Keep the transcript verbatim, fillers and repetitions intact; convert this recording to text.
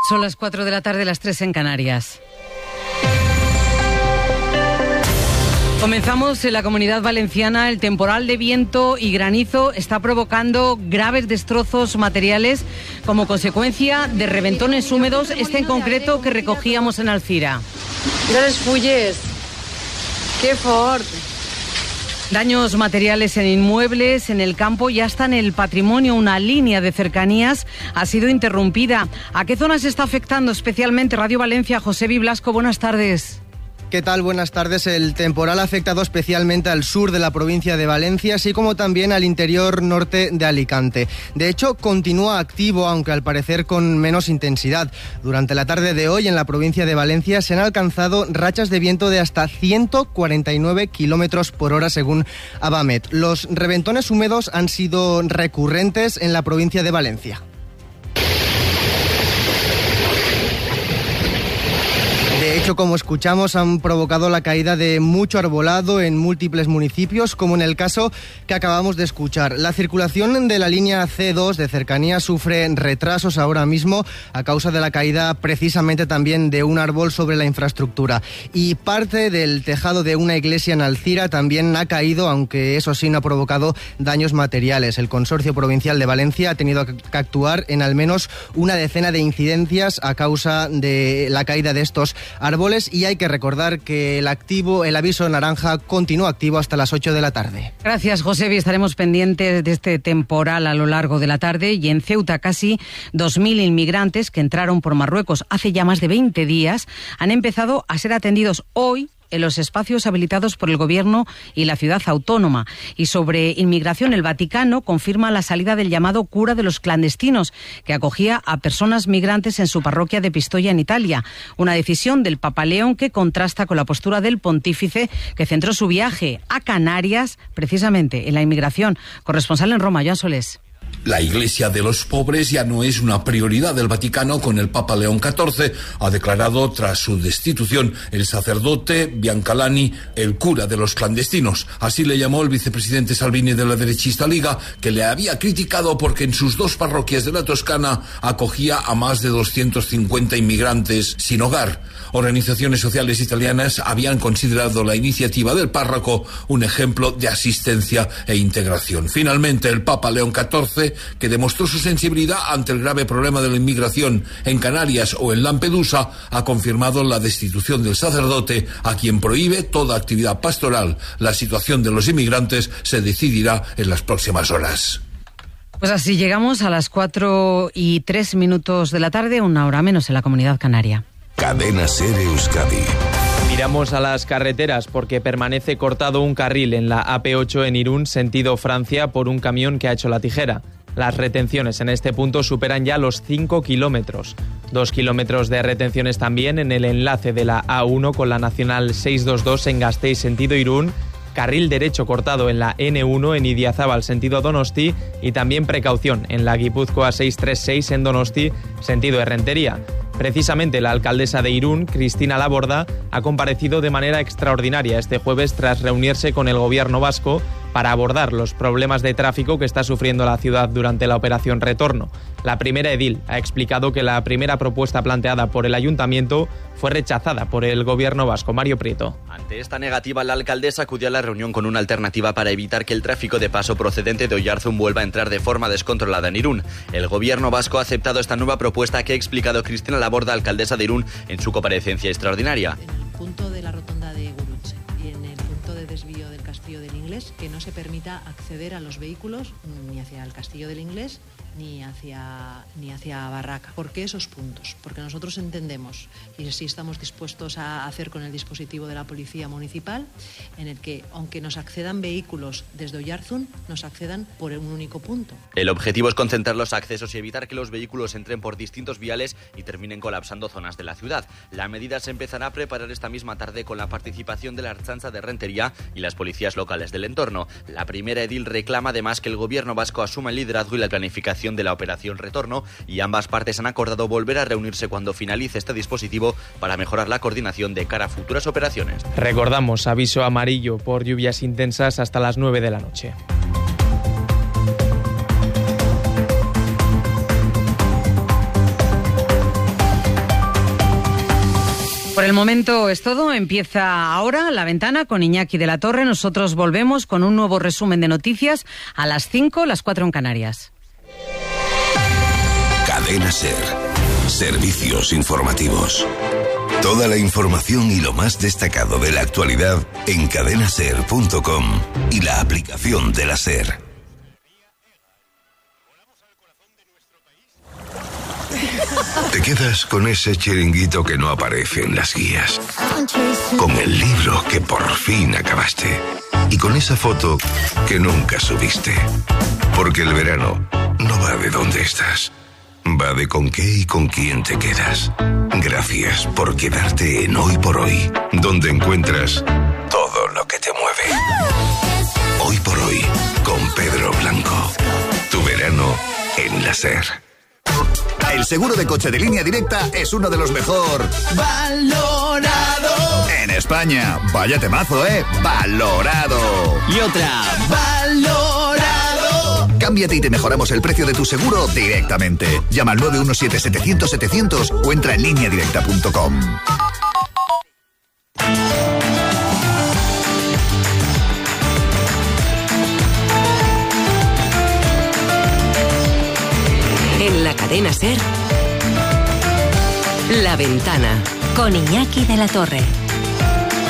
Son las cuatro de la tarde, las tres en Canarias. Comenzamos en la Comunidad Valenciana. El temporal de viento y granizo está provocando graves destrozos materiales como consecuencia de reventones húmedos, este en concreto que recogíamos en Alcira. Mira les fulles, qué fort. Daños materiales en inmuebles, en el campo y hasta en el patrimonio. Una línea de cercanías ha sido interrumpida. ¿A qué zonas está afectando especialmente Radio Valencia? Josebi Blasco, buenas tardes. ¿Qué tal? Buenas tardes. El temporal ha afectado especialmente al sur de la provincia de Valencia, así como también al interior norte de Alicante. De hecho, continúa activo, aunque al parecer con menos intensidad. Durante la tarde de hoy, en la provincia de Valencia, se han alcanzado rachas de viento de hasta ciento cuarenta y nueve kilómetros por hora, según Abamet. Los reventones húmedos han sido recurrentes en la provincia de Valencia. De hecho, como escuchamos, han provocado la caída de mucho arbolado en múltiples municipios, como en el caso que acabamos de escuchar. La circulación de la línea ce dos de cercanía sufre retrasos ahora mismo a causa de la caída precisamente también de un árbol sobre la infraestructura. Y parte del tejado de una iglesia en Alcira también ha caído, aunque eso sí no ha provocado daños materiales. El Consorcio Provincial de Valencia ha tenido que actuar en al menos una decena de incidencias a causa de la caída de estos árboles, y hay que recordar que el activo, el aviso naranja continúa activo hasta las ocho de la tarde. Gracias, Josebi. Estaremos pendientes de este temporal a lo largo de la tarde. Y en Ceuta, casi dos mil inmigrantes que entraron por Marruecos hace ya más de veinte días han empezado a ser atendidos hoy en los espacios habilitados por el Gobierno y la ciudad autónoma. Y sobre inmigración, el Vaticano confirma la salida del llamado cura de los clandestinos, que acogía a personas migrantes en su parroquia de Pistoia, en Italia. Una decisión del Papa León que contrasta con la postura del pontífice, que centró su viaje a Canarias precisamente en la inmigración. Corresponsal en Roma, Joan Solés. La Iglesia de los pobres ya no es una prioridad del Vaticano, con el Papa León catorce, ha declarado tras su destitución el sacerdote Biancalani el cura de los clandestinos. Así le llamó el vicepresidente Salvini de la derechista Liga, que le había criticado porque en sus dos parroquias de la Toscana acogía a más de doscientos cincuenta inmigrantes sin hogar. Organizaciones sociales italianas habían considerado la iniciativa del párroco un ejemplo de asistencia e integración. Finalmente, el Papa León catorce, que demostró su sensibilidad ante el grave problema de la inmigración en Canarias o en Lampedusa, ha confirmado la destitución del sacerdote, a quien prohíbe toda actividad pastoral. La situación de los inmigrantes se decidirá en las próximas horas. Pues así llegamos a las cuatro y tres minutos de la tarde, una hora menos en la Comunidad Canaria. Cadena SER Euskadi. Miramos a las carreteras porque permanece cortado un carril en la A P ocho en Irún, sentido Francia, por un camión que ha hecho la tijera. Las retenciones en este punto superan ya los cinco kilómetros. Dos kilómetros de retenciones también en el enlace de la A uno con la Nacional seiscientos veintidós en Gasteiz, sentido Irún. Carril derecho cortado en la ene uno en Idiazábal, sentido Donosti, y también precaución en la Guipúzcoa seiscientos treinta y seis en Donosti, sentido Errentería. Precisamente la alcaldesa de Irún, Cristina Laborda, ha comparecido de manera extraordinaria este jueves tras reunirse con el gobierno vasco para abordar los problemas de tráfico que está sufriendo la ciudad durante la operación Retorno. La primera edil ha explicado que la primera propuesta planteada por el ayuntamiento fue rechazada por el gobierno vasco. Mario Prieto. Ante esta negativa, la alcaldesa acudió a la reunión con una alternativa para evitar que el tráfico de paso procedente de Oyarzún vuelva a entrar de forma descontrolada en Irún. El gobierno vasco ha aceptado esta nueva propuesta que ha explicado Cristina Laborda, alcaldesa de Irún, en su comparecencia extraordinaria. En el punto de la rotonda de Gurutze y en el punto de desvío del Castillo del Inglés, que no se permita acceder a los vehículos ni hacia el Castillo del Inglés ni hacia, ni hacia Barraca. ¿Por qué esos puntos? Porque nosotros entendemos, y así estamos dispuestos a hacer con el dispositivo de la Policía Municipal, en el que, aunque nos accedan vehículos desde Oyarzún, nos accedan por un único punto. El objetivo es concentrar los accesos y evitar que los vehículos entren por distintos viales y terminen colapsando zonas de la ciudad. La medida se empezará a preparar esta misma tarde con la participación de la Ertzaintza de Rentería y las policías locales del entorno. La primera edil reclama además que el gobierno vasco asuma el liderazgo y la planificación de la operación Retorno, y ambas partes han acordado volver a reunirse cuando finalice este dispositivo para mejorar la coordinación de cara a futuras operaciones. Recordamos, aviso amarillo por lluvias intensas hasta las nueve de la noche. Por el momento es todo. Empieza ahora La Ventana con Iñaki de la Torre. Nosotros volvemos con un nuevo resumen de noticias a las cinco, las cuatro en Canarias. Cadena SER. Servicios informativos. Toda la información y lo más destacado de la actualidad en cadena ser punto com y la aplicación de la SER. Te quedas con ese chiringuito que no aparece en las guías, con el libro que por fin acabaste y con esa foto que nunca subiste. Porque el verano no va de dónde estás, va de con qué y con quién te quedas. Gracias por quedarte en Hoy por Hoy, donde encuentras todo lo que te mueve. Hoy por Hoy, con Pedro Blanco. Tu verano en la SER. El seguro de coche de Línea Directa es uno de los mejor valorado en España. Vaya temazo, ¿eh? Valorado. Y otra, valorado. Cámbiate y te mejoramos el precio de tu seguro directamente. Llama al nueve uno siete, setecientos, setecientos o entra en línea directa punto com. En la cadena SER, La Ventana, con Iñaki de la Torre.